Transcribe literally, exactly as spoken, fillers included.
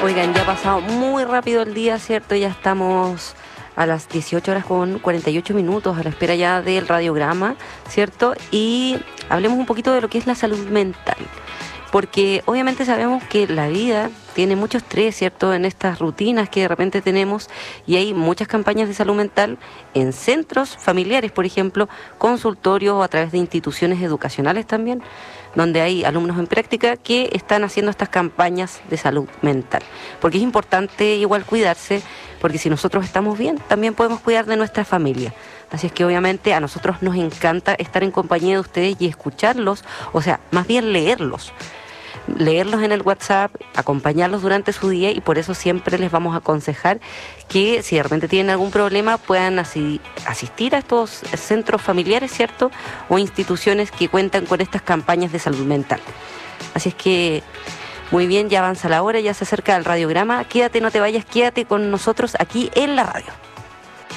Oigan, ya ha pasado muy rápido el día, ¿cierto? Ya estamos a las dieciocho horas con cuarenta y ocho minutos, a la espera ya del radiograma, ¿cierto? Y hablemos un poquito de lo que es la salud mental, porque obviamente sabemos que la vida tiene mucho estrés, ¿cierto? En estas rutinas que de repente tenemos, y hay muchas campañas de salud mental en centros familiares, por ejemplo, consultorios o a través de instituciones educacionales también, donde hay alumnos en práctica que están haciendo estas campañas de salud mental. Porque es importante igual cuidarse, porque si nosotros estamos bien, también podemos cuidar de nuestra familia. Así es que obviamente a nosotros nos encanta estar en compañía de ustedes y escucharlos, o sea, más bien leerlos. leerlos en el WhatsApp, acompañarlos durante su día, y por eso siempre les vamos a aconsejar que si de repente tienen algún problema puedan asi- asistir a estos centros familiares, ¿cierto? O instituciones que cuentan con estas campañas de salud mental. Así es que muy bien, ya avanza la hora, ya se acerca el radiograma. Quédate, no te vayas, quédate con nosotros aquí en la radio.